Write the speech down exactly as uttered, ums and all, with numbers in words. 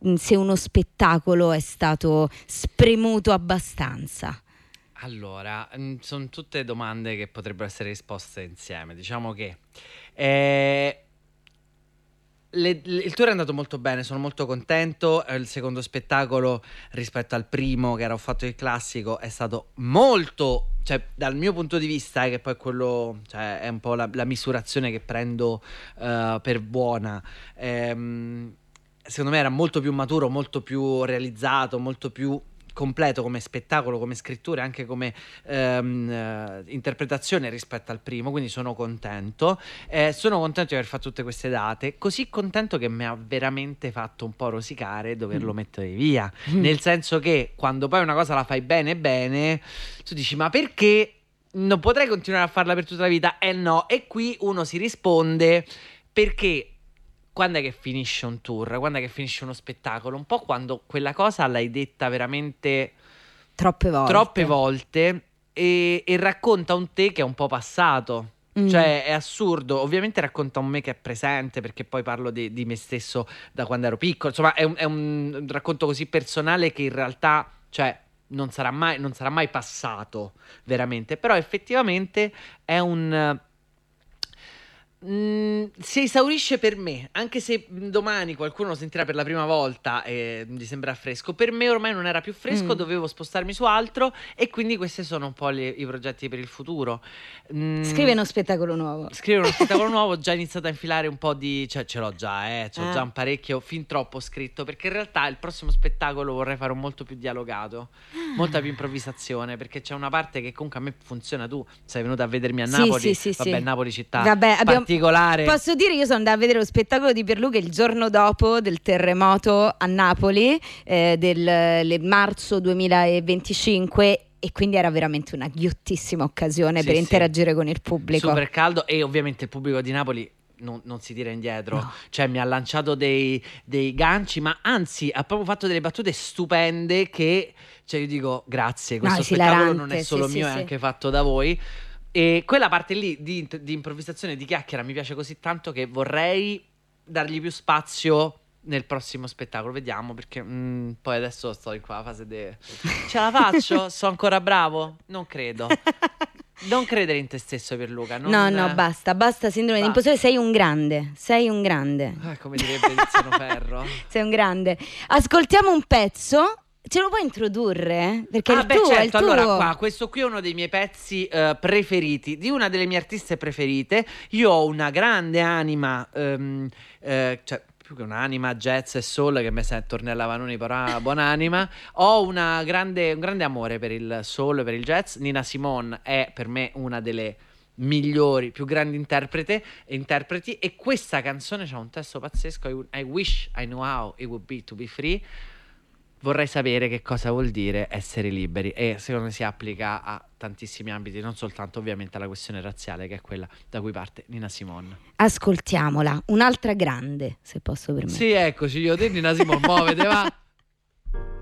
se uno spettacolo è stato spremuto abbastanza. Allora, sono tutte domande che potrebbero essere risposte insieme. Diciamo che eh, le, le, il tour è andato molto bene, sono molto contento. Il secondo spettacolo rispetto al primo, che era Ho fatto il classico, è stato molto, cioè dal mio punto di vista, eh, che poi quello, cioè, è un po' la, la misurazione che prendo uh, per buona. Ehm, secondo me era molto più maturo, molto più realizzato, molto più completo come spettacolo, come scrittura, anche come ehm, eh, interpretazione rispetto al primo, quindi sono contento. Eh, sono contento di aver fatto tutte queste date, così contento che mi ha veramente fatto un po' rosicare doverlo mm. mettere via, mm. nel senso che quando poi una cosa la fai bene bene, tu dici ma perché non potrei continuare a farla per tutta la vita? Eh no, e qui uno si risponde perché quando è che finisce un tour? Quando è che finisce uno spettacolo? Un po' quando quella cosa l'hai detta veramente troppe volte, troppe volte e, e racconta un te che è un po' passato. Mm. Cioè è assurdo. Ovviamente racconta un me che è presente, perché poi parlo di, di me stesso da quando ero piccolo. Insomma è un, è un racconto così personale che in realtà, cioè, non sarà mai, non sarà mai passato veramente. Però effettivamente è un... Mm, si esaurisce per me, anche se domani qualcuno lo sentirà per la prima volta e gli sembra fresco. Per me ormai non era più fresco, mm. dovevo spostarmi su altro, e quindi questi sono un po' le, i progetti per il futuro. Mm, scrive uno spettacolo nuovo. Scrive uno spettacolo nuovo, ho già iniziato a infilare un po' di... cioè ce l'ho già, eh, c'ho ah. già un parecchio, fin troppo scritto, perché in realtà il prossimo spettacolo vorrei fare un molto più dialogato, ah. molta più improvvisazione, perché c'è una parte che comunque a me funziona. Tu sei venuta a vedermi a Napoli, sì, sì, sì, vabbè, sì. Napoli città vabbè, abbiamo... particolare. Posso dire, io sono andata a vedere lo spettacolo di Pierluca il giorno dopo del terremoto a Napoli, eh, del, del marzo duemilaventicinque, e quindi era veramente una ghiottissima occasione sì, per sì. interagire con il pubblico. Super caldo, e ovviamente il pubblico di Napoli non, non si tira indietro, no. Cioè mi ha lanciato dei, dei ganci, ma anzi ha proprio fatto delle battute stupende che, cioè io dico grazie, questo no, spettacolo non è solo sì, mio, sì, è sì. anche fatto da voi. E quella parte lì di, di improvvisazione, di chiacchiera mi piace così tanto che vorrei dargli più spazio nel prossimo spettacolo. Vediamo, perché mh, poi adesso sto in quella fase di ce la faccio? Sono ancora bravo? Non credo. Non credere in te stesso, Pierluca. Non... No, no, basta, basta sindrome di impostore. Sei un grande, sei un grande. Eh, come direbbe Tiziano Ferro. Sei un grande. Ascoltiamo un pezzo. Ce lo puoi introdurre? Perché ah, il beh, tuo, certo. è il tuo. Allora, qua, questo qui è uno dei miei pezzi uh, preferiti, di una delle mie artiste preferite. Io ho una grande anima, um, uh, cioè più che un'anima jazz e soul, che mi sento Ornella Vanoni, però buonanima. Ho una grande, un grande amore per il soul, per il jazz. Nina Simone è per me una delle migliori, più grandi interprete interpreti, e questa canzone c'ha un testo pazzesco. I, I wish I knew how it would be to be free. Vorrei sapere che cosa vuol dire essere liberi, e secondo me si applica a tantissimi ambiti, non soltanto ovviamente alla questione razziale, che è quella da cui parte Nina Simone. Ascoltiamola, un'altra grande, se posso permettere. Sì, eccoci, io te Nina Simone, muovete, va.